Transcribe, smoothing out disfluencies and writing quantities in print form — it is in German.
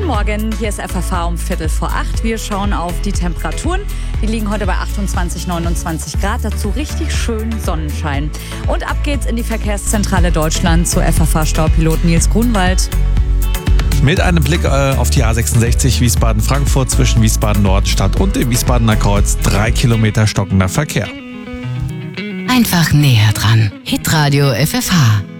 Guten Morgen, hier ist FFH um 7:45. Wir schauen auf die Temperaturen. Die liegen heute bei 28, 29 Grad. Dazu richtig schön Sonnenschein. Und ab geht's in die Verkehrszentrale Deutschland zu FFH-Staupilot Nils Grunwald. Mit einem Blick auf die A66 Wiesbaden-Frankfurt zwischen Wiesbaden-Nordstadt und dem Wiesbadener Kreuz 3 Kilometer stockender Verkehr. Einfach näher dran. Hitradio FFH.